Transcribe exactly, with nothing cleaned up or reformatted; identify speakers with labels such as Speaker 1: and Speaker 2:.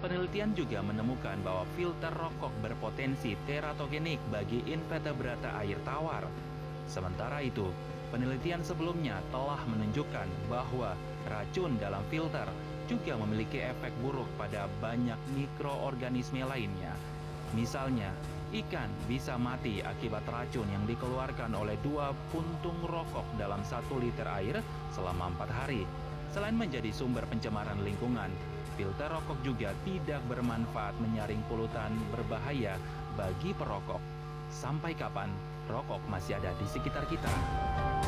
Speaker 1: Penelitian juga menemukan bahwa filter rokok berpotensi teratogenik bagi invertebrata air tawar. Sementara itu, penelitian sebelumnya telah menunjukkan bahwa racun dalam filter juga memiliki efek buruk pada banyak mikroorganisme lainnya. Misalnya, ikan bisa mati akibat racun yang dikeluarkan oleh dua puntung rokok dalam satu liter air selama empat hari. Selain menjadi sumber pencemaran lingkungan, filter rokok juga tidak bermanfaat menyaring polutan berbahaya bagi perokok. Sampai kapan rokok masih ada di sekitar kita?